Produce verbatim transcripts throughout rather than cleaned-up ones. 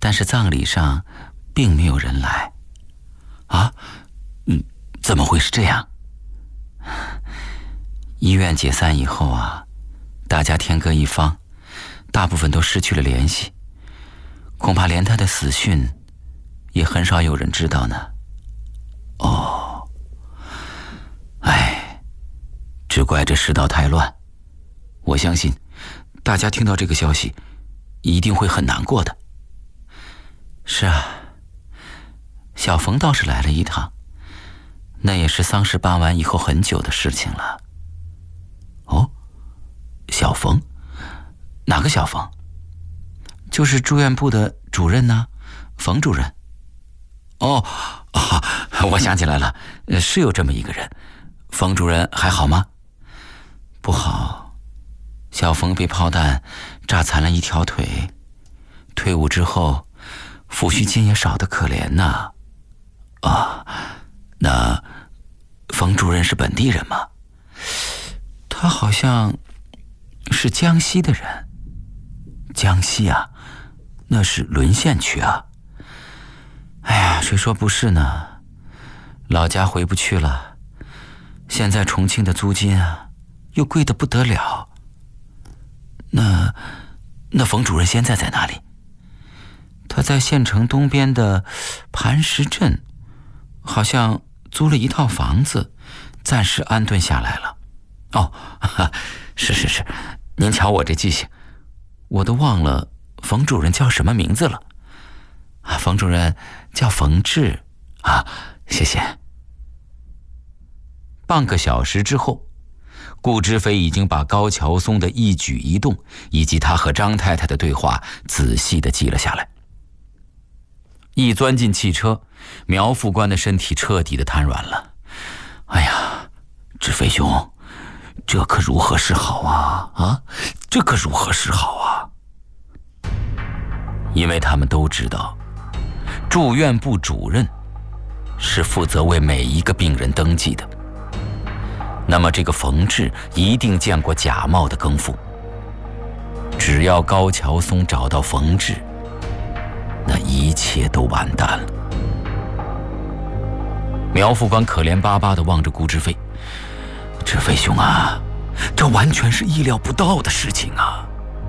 但是葬礼上并没有人来。啊，嗯，怎么会是这样？医院解散以后啊，大家天各一方，大部分都失去了联系，恐怕连他的死讯也很少有人知道呢。哦，哎，只怪这世道太乱。我相信大家听到这个消息一定会很难过的。是啊，小冯倒是来了一趟，那也是丧事办完以后很久的事情了。哦，小冯？哪个小冯？就是住院部的主任呢，冯主任。哦，哦，我想起来了，是有这么一个人。冯主任还好吗？不好，小冯被炮弹炸残了一条腿，退伍之后抚恤金也少得可怜呐。啊，那冯主任是本地人吗？他好像是江西的人。江西啊，那是沦陷区啊。哎呀，谁说不是呢？老家回不去了，现在重庆的租金啊又贵得不得了。那那冯主任现在在哪里？他在县城东边的磐石镇，好像租了一套房子，暂时安顿下来了。哦，是是是，您瞧我这记性，我都忘了冯主任叫什么名字了。啊，冯主任叫冯志啊，谢谢。半个小时之后，顾之飞已经把高桥松的一举一动以及他和张太太的对话仔细地记了下来。一钻进汽车，苗副官的身体彻底地瘫软了。哎呀，之飞兄，这可如何是好啊？啊，这可如何是好啊？因为他们都知道，住院部主任是负责为每一个病人登记的。那么这个冯志一定见过假冒的更夫。只要高桥松找到冯志，那一切都完蛋了。苗副官可怜巴巴地望着顾之飞，之飞兄啊，这完全是意料不到的事情啊。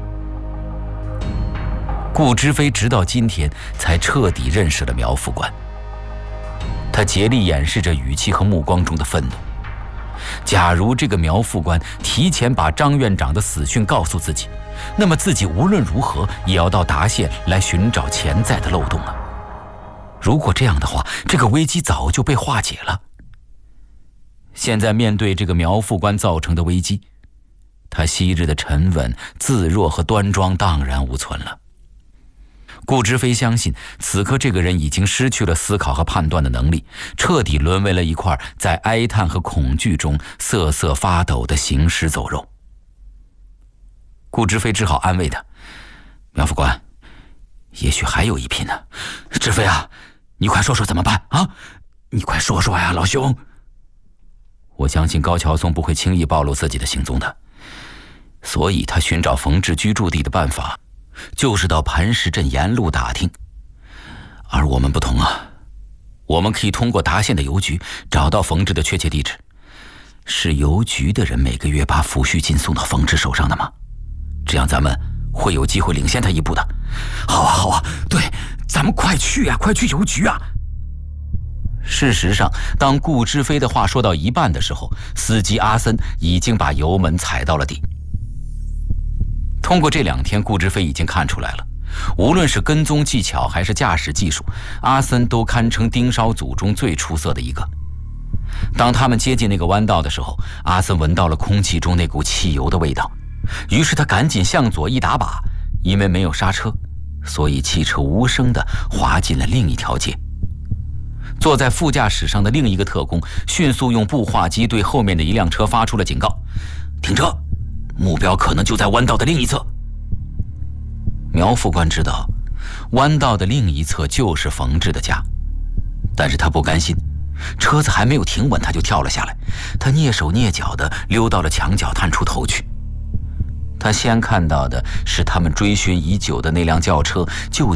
顾之飞直到今天才彻底认识了苗副官，他竭力掩饰着语气和目光中的愤怒。假如这个苗副官提前把张院长的死讯告诉自己，那么自己无论如何也要到达县来寻找潜在的漏洞啊。如果这样的话，这个危机早就被化解了。现在面对这个苗副官造成的危机，他昔日的沉稳、自若和端庄荡然无存了。顾之飞相信，此刻这个人已经失去了思考和判断的能力，彻底沦为了一块在哀叹和恐惧中瑟瑟发抖的行尸走肉。顾之飞只好安慰他：“苗副官，也许还有一拼呢。之飞啊，你快说说怎么办啊？你快说说呀，老兄。”我相信高桥松不会轻易暴露自己的行踪的，所以他寻找冯志居住地的办法就是到磐石镇沿路打听。而我们不同啊，我们可以通过达县的邮局找到冯志的确切地址。是邮局的人每个月把抚恤金送到冯志手上的吗？这样咱们会有机会领先他一步的。好啊好啊，对，咱们快去啊，快去邮局啊。事实上，当顾之飞的话说到一半的时候，司机阿森已经把油门踩到了底。通过这两天，顾之飞已经看出来了，无论是跟踪技巧还是驾驶技术，阿森都堪称盯梢组中最出色的一个。当他们接近那个弯道的时候，阿森闻到了空气中那股汽油的味道，于是他赶紧向左一打把，因为没有刹车，所以汽车无声地滑进了另一条街。坐在副驾驶上的另一个特工迅速用步话机对后面的一辆车发出了警告：停车，目标可能就在弯道的另一侧。苗副官知道弯道的另一侧就是冯志的家，但是他不甘心，车子还没有停稳他就跳了下来，他蹑手蹑脚地溜到了墙角探出头去。他先看到的是他们追寻已久的那辆轿车就